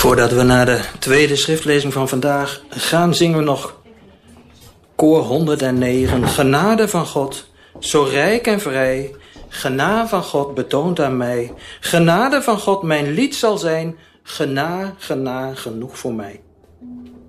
Voordat we naar de tweede schriftlezing van vandaag gaan, zingen we nog koor 109. Genade van God, zo rijk en vrij. Genade van God betoont aan mij. Genade van God mijn lied zal zijn. Genade genoeg voor mij.